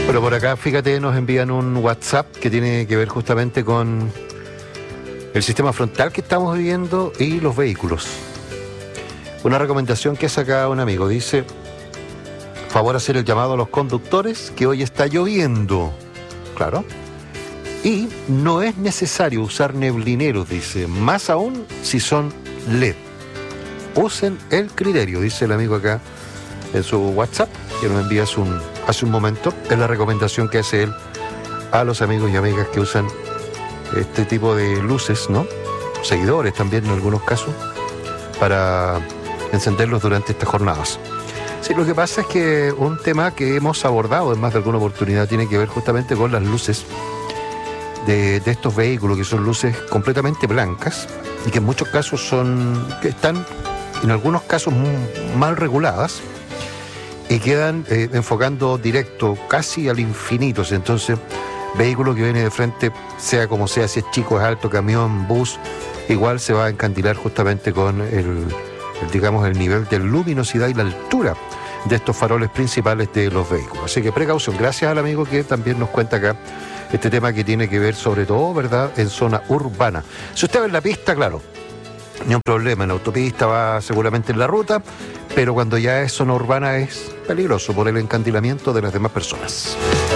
Pero por acá, fíjate, nos envían un WhatsApp que tiene que ver justamente con el sistema frontal que estamos viviendo y los vehículos. Una recomendación que saca un amigo, dice: favor hacer el llamado a los conductores que hoy está lloviendo. Claro. Y no es necesario usar neblineros, dice, más aún si son LED. Usen el criterio, dice el amigo acá en su WhatsApp, que nos envía hace un momento. Es la recomendación que hace él a los amigos y amigas que usan este tipo de luces, ¿no? Seguidores también en algunos casos, para encenderlos durante estas jornadas. Sí, lo que pasa es que un tema que hemos abordado en más de alguna oportunidad tiene que ver justamente con las luces de estos vehículos, que son luces completamente blancas y que en muchos casos están en algunos casos mal reguladas y quedan enfocando directo casi al infinito. Entonces, vehículo que viene de frente, sea como sea, si es chico, es alto, camión, bus, igual se va a encandilar justamente con el nivel de luminosidad y la altura de estos faroles principales de los vehículos. Así que precaución. Gracias al amigo que también nos cuenta acá este tema que tiene que ver sobre todo, ¿verdad?, en zona urbana. Si usted va en la pista, claro, ni un problema, en la autopista va seguramente en la ruta, pero cuando ya es zona urbana es peligroso por el encandilamiento de las demás personas.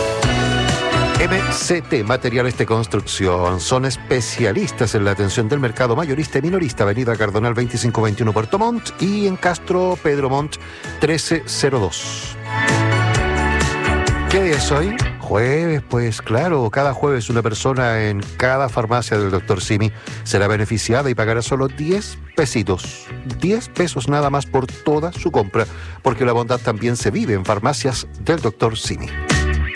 MCT, Materiales de Construcción, son especialistas en la atención del mercado mayorista y minorista, Avenida Cardonal 2521 Puerto Montt y en Castro Pedro Montt 1302. ¿Qué día es hoy? Jueves, pues claro, cada jueves una persona en cada farmacia del Dr. Simi será beneficiada y pagará solo 10 pesitos. 10 pesos nada más por toda su compra, porque la bondad también se vive en farmacias del Dr. Simi.